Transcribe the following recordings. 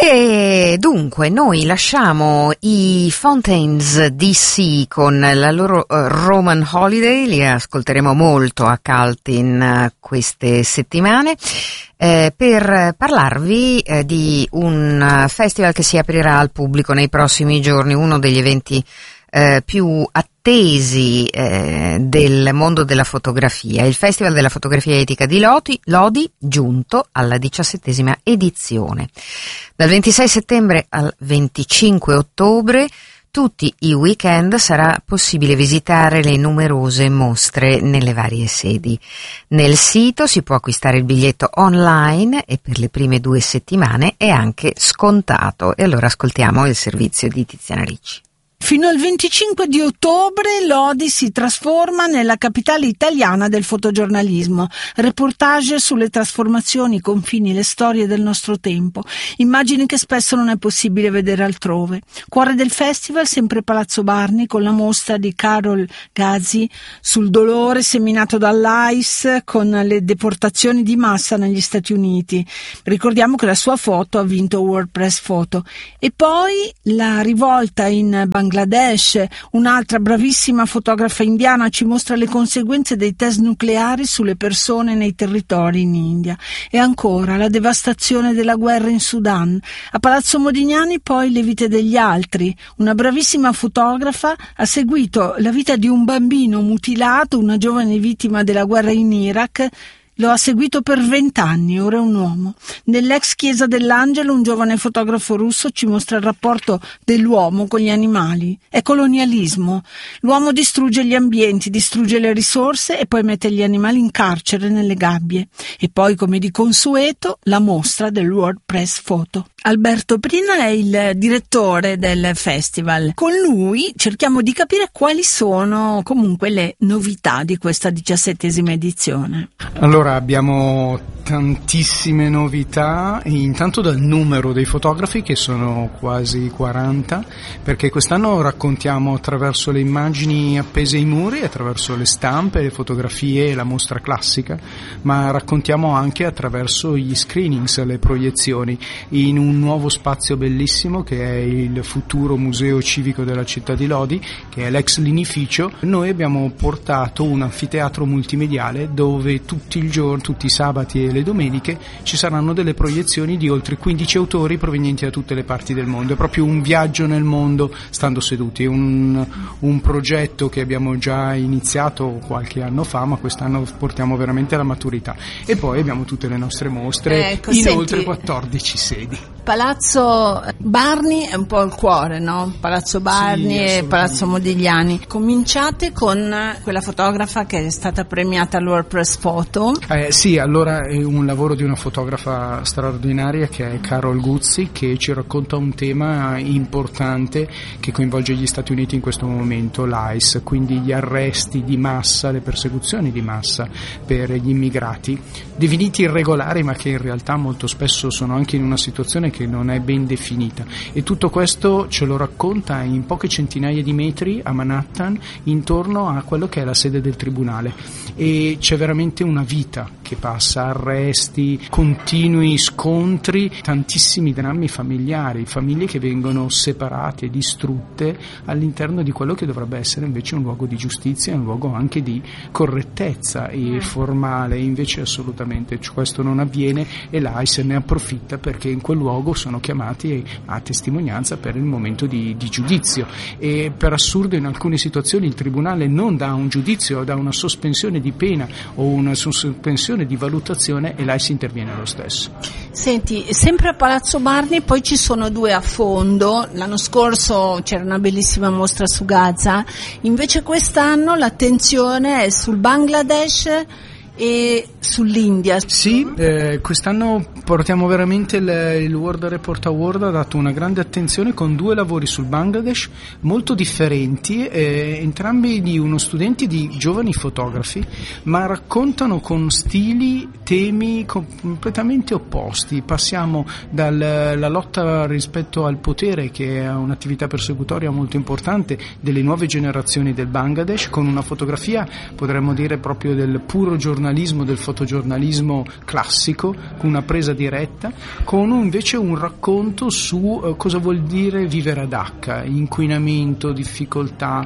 E dunque noi lasciamo i Fontaines DC con la loro Roman Holiday, li ascolteremo molto a Caltin queste settimane, per parlarvi di un festival che si aprirà al pubblico nei prossimi giorni, uno degli eventi più attesi del mondo della fotografia, il Festival della Fotografia Etica di Lodi, giunto alla 17ª edizione. Dal 26 settembre al 25 ottobre, tutti i weekend, sarà possibile visitare le numerose mostre nelle varie sedi. Nel sito si può acquistare il biglietto online e per le prime 2 settimane è anche scontato. E allora ascoltiamo il servizio di Tiziana Ricci. Fino al 25 di ottobre Lodi si trasforma nella capitale italiana del fotogiornalismo. Reportage sulle trasformazioni, i confini, le storie del nostro tempo. Immagini che spesso non è possibile vedere altrove. Cuore del festival, sempre Palazzo Barni, con la mostra di Carol Gazzi sul dolore seminato dall'AIS con le deportazioni di massa negli Stati Uniti. Ricordiamo che la sua foto ha vinto World Press Photo. E poi la rivolta in Bangladesh. Un'altra bravissima fotografa indiana ci mostra le conseguenze dei test nucleari sulle persone nei territori in India. E ancora la devastazione della guerra in Sudan. A Palazzo Modignani poi le vite degli altri. Una bravissima fotografa ha seguito la vita di un bambino mutilato, una giovane vittima della guerra in Iraq. Lo ha seguito per 20 anni, ora è un uomo. Nell'ex chiesa dell'Angelo un giovane fotografo russo ci mostra il rapporto dell'uomo con gli animali. È colonialismo. L'uomo distrugge gli ambienti, distrugge le risorse e poi mette gli animali in carcere nelle gabbie. E poi, come di consueto, la mostra del World Press Photo. Alberto Prina è il direttore del festival. Con lui cerchiamo di capire quali sono comunque le novità di questa 17ª edizione. Allora, abbiamo tantissime novità, intanto dal numero dei fotografi, che sono quasi 40, perché quest'anno raccontiamo attraverso le immagini appese ai muri, attraverso le stampe, le fotografie e la mostra classica, ma raccontiamo anche attraverso gli screenings, le proiezioni, in un nuovo spazio bellissimo che è il futuro museo civico della città di Lodi, che è l'ex Linificio. Noi abbiamo portato un anfiteatro multimediale dove tutti i sabati e le domeniche ci saranno delle proiezioni di oltre 15 autori provenienti da tutte le parti del mondo. È proprio un viaggio nel mondo stando seduti, un progetto che abbiamo già iniziato qualche anno fa, ma quest'anno portiamo veramente alla maturità. E poi abbiamo tutte le nostre mostre oltre 14 sedi. Palazzo Barni è un po' il cuore, no? Palazzo Barni e Palazzo Modigliani. Cominciate con quella fotografa che è stata premiata al World Press Photo. Sì, allora è un lavoro di una fotografa straordinaria che è Carol Guzzi, che ci racconta un tema importante che coinvolge gli Stati Uniti in questo momento, l'ICE, quindi gli arresti di massa, le persecuzioni di massa per gli immigrati, definiti irregolari ma che in realtà molto spesso sono anche in una situazione che non è ben definita, e tutto questo ce lo racconta in poche centinaia di metri a Manhattan, intorno a quello che è la sede del tribunale, e c'è veramente una vita che passa, arresti, continui scontri, tantissimi drammi familiari, famiglie che vengono separate, distrutte all'interno di quello che dovrebbe essere invece un luogo di giustizia, un luogo anche di correttezza e formale. Invece assolutamente questo non avviene, e l'AIS ne approfitta perché in quel luogo sono chiamati a testimonianza per il momento di giudizio, e per assurdo in alcune situazioni il tribunale non dà un giudizio, dà una sospensione di pena o una sospensione di valutazione, e l'AIS interviene lo stesso. Senti, sempre a Palazzo Barni poi ci sono 2 a fondo. L'anno scorso c'era una bellissima mostra su Gaza, invece quest'anno l'attenzione è sul Bangladesh e sull'India. Sì, quest'anno portiamo veramente il World Report Award, ha dato una grande attenzione con 2 lavori sul Bangladesh molto differenti, entrambi di uno studenti di giovani fotografi, ma raccontano con stili, temi completamente opposti. Passiamo dalla lotta rispetto al potere, che è un'attività persecutoria molto importante delle nuove generazioni del Bangladesh, con una fotografia potremmo dire proprio del puro giornalismo giornalismo, del fotogiornalismo classico, con una presa diretta, con invece un racconto su cosa vuol dire vivere ad Acca, inquinamento, difficoltà,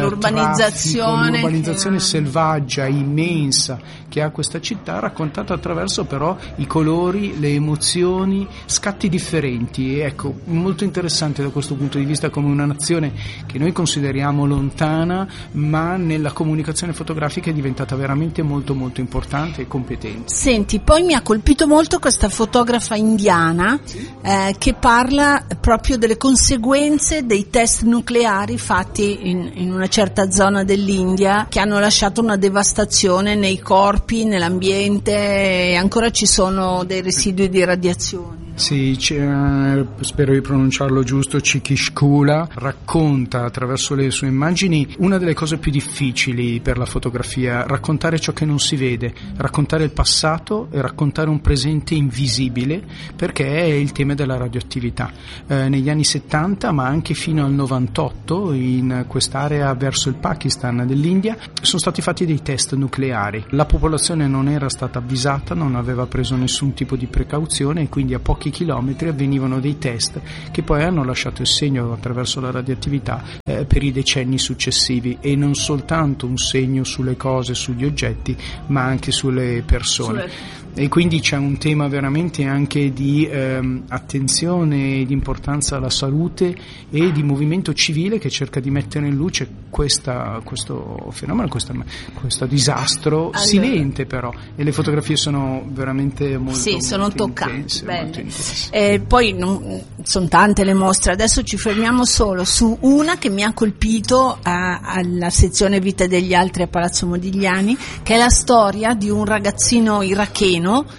l'urbanizzazione selvaggia, immensa, che ha questa città, raccontata attraverso però i colori, le emozioni, scatti differenti. E ecco, molto interessante da questo punto di vista, come una nazione che noi consideriamo lontana, ma nella comunicazione fotografica è diventata veramente molto molto importante e competente. Senti, poi mi ha colpito molto questa fotografa indiana che parla proprio delle conseguenze dei test nucleari fatti in una certa zona dell'India, che hanno lasciato una devastazione nei corpi, nell'ambiente, e ancora ci sono dei residui di radiazione. Sì, spero di pronunciarlo giusto, Chikishkula racconta attraverso le sue immagini una delle cose più difficili per la fotografia: raccontare ciò che non si vede, raccontare il passato e raccontare un presente invisibile, perché è il tema della radioattività. Negli anni 70, ma anche fino al 98, in quest'area verso il Pakistan dell'India, sono stati fatti dei test nucleari. La popolazione non era stata avvisata, non aveva preso nessun tipo di precauzione, e quindi a pochi chilometri avvenivano dei test che poi hanno lasciato il segno attraverso la radioattività per i decenni successivi, e non soltanto un segno sulle cose, sugli oggetti, ma anche sulle persone. E quindi c'è un tema veramente anche di attenzione e di importanza alla salute e di movimento civile che cerca di mettere in luce questo fenomeno, questo disastro silente però, e le fotografie sono veramente molto, sono molto toccanti, intense. Poi sono tante le mostre, adesso ci fermiamo solo su una che mi ha colpito alla sezione Vita degli altri a Palazzo Modigliani, che è la storia di un ragazzino iracheno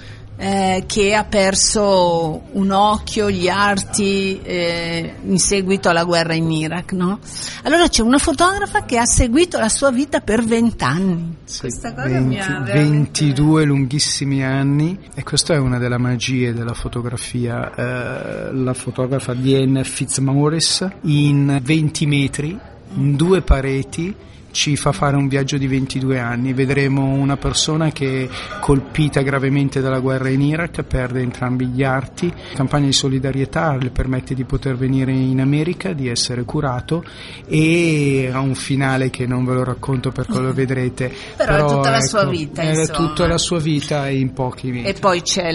che ha perso un occhio, gli arti in seguito alla guerra in Iraq, no? Allora c'è una fotografa che ha seguito la sua vita per 20 anni. Sì, questa cosa mi ha 22 lunghissimi anni, e questa è una delle magie della fotografia. La fotografa Diane Fitzmaurice, in 20 metri, in 2 pareti, ci fa fare un viaggio di 22 anni. Vedremo una persona che è colpita gravemente dalla guerra in Iraq, perde entrambi gli arti, campagna di solidarietà le permette di poter venire in America, di essere curato, e ha un finale che non ve lo racconto perché lo vedrete. Però è tutta la sua vita, è tutta la sua vita in pochi metri. E poi c'è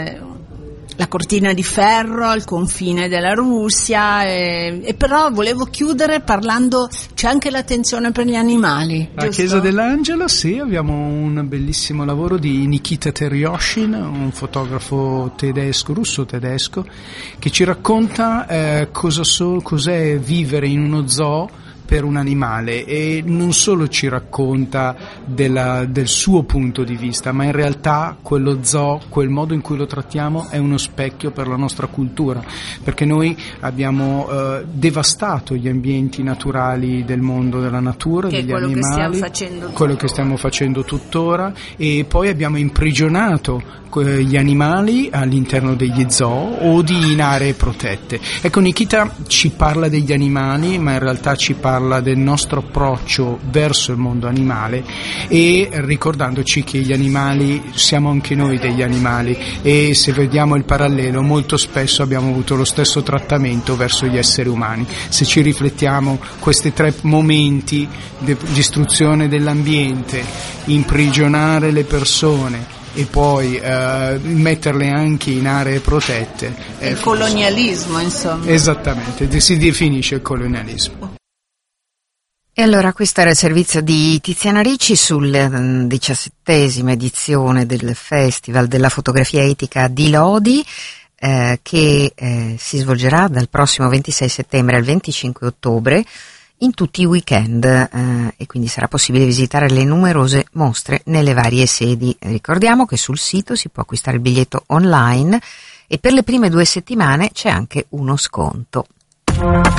la cortina di ferro al confine della Russia, e però volevo chiudere parlando, c'è anche l'attenzione per gli animali, la Chiesa dell'Angelo. Sì, abbiamo un bellissimo lavoro di Nikita Teryoshin, un fotografo russo-tedesco, che ci racconta cos'è vivere in uno zoo per un animale, e non solo ci racconta del suo punto di vista, ma in realtà quello zoo, quel modo in cui lo trattiamo, è uno specchio per la nostra cultura, perché noi abbiamo devastato gli ambienti naturali del mondo della natura, degli animali, quello che stiamo facendo tuttora, e poi abbiamo imprigionato gli animali all'interno degli zoo o in aree protette. Ecco, Nikita ci parla degli animali, ma in realtà ci parla del nostro approccio verso il mondo animale, e ricordandoci che gli animali siamo anche noi degli animali, e se vediamo il parallelo, molto spesso abbiamo avuto lo stesso trattamento verso gli esseri umani. Se ci riflettiamo, questi 3 momenti: distruzione dell'ambiente, imprigionare le persone e poi metterle anche in aree protette. Il colonialismo, insomma. Esattamente, si definisce il colonialismo. E allora questo era il servizio di Tiziana Ricci sulla 17ª edizione del Festival della Fotografia Etica di Lodi, che si svolgerà dal prossimo 26 settembre al 25 ottobre in tutti i weekend, e quindi sarà possibile visitare le numerose mostre nelle varie sedi. Ricordiamo che sul sito si può acquistare il biglietto online, e per le prime 2 settimane c'è anche uno sconto.